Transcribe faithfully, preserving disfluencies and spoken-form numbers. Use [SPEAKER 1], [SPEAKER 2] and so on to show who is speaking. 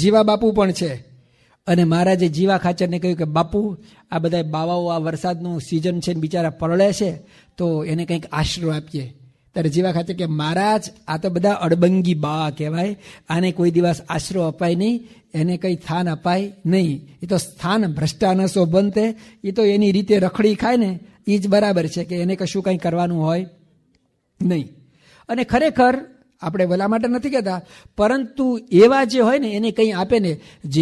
[SPEAKER 1] જીવા બાપુ પણ છે. અને મહારાજે જીવા ખાચરને કહ્યું કે બાપુ, આ બધા બાવાઓ આ વરસાદનું સિઝન છે, બિચારા પરળે છે, તો એને કંઈક આશરો આપીએ. ત્યારે જીવા ખાચર કે મહારાજ, આ તો બધા અડબંગી બા કહેવાય, આને કોઈ દિવસ આશરો અપાય નહીં, એને કંઈ સ્થાન અપાય નહીં. એ તો સ્થાન ભ્રષ્ટાનસો બનતે, એ તો એની રીતે રખડી ખાય ને એ જ બરાબર છે, કે એને કશું કંઈ કરવાનું હોય નહીં. અને ખરેખર આપણે ભલા માટે નથી કહેતા, પરંતુ એવા જે હોય ને એને કંઈ આપે ને, જે